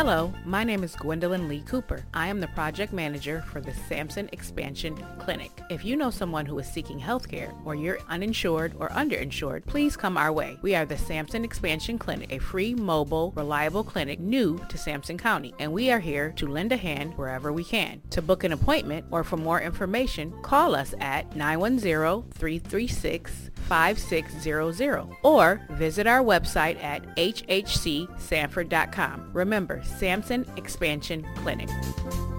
Hello, my name is Gwendolyn Lee Cooper. I am the project manager for the Samson Expansion Clinic. If you know someone who is seeking health care or you're uninsured or underinsured, please come our way. We are the Samson Expansion Clinic, a free, mobile, reliable clinic new to Sampson County, and we are here to lend a hand wherever we can. To book an appointment or for more information, call us at 910-336-5600 or visit our website at hhcsanford.com. Remember, Samson Expansion Clinic.